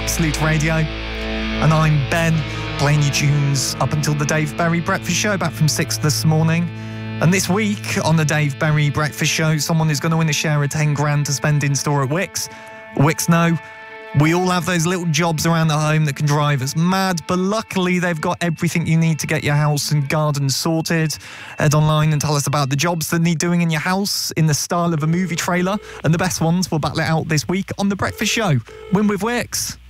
Absolute Radio. And I'm Ben, playing you tunes up until the Dave Berry Breakfast Show, back from 6 this morning. And this week on the Dave Berry Breakfast Show, someone is going to win a share of 10 grand to spend in store at Wickes. Wickes know we all have those little jobs around the home that can drive us mad, but luckily they've got everything you need to get your house and garden sorted. Head online and tell us about the jobs that need doing in your house in the style of a movie trailer, and the best ones will battle it out this week on The Breakfast Show. Win with Wickes.